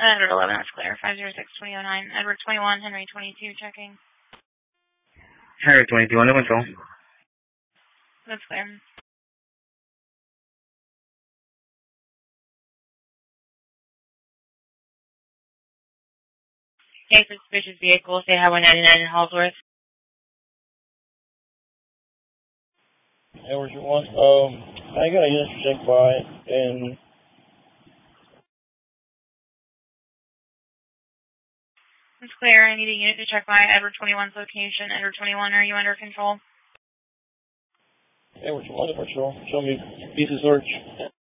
Edward 11, that's clear. 506-2009. Edward 21, Henry 22, checking. Henry 22, under control. That's clear. Okay, suspicious vehicle, say Highway 99 in Hallsworth. Edward 1, I got a unit check by, and... It's clear. I need a unit to check by Edward 21's location. Edward 21, are you under control? Edward 1 under control. Show me piece of search.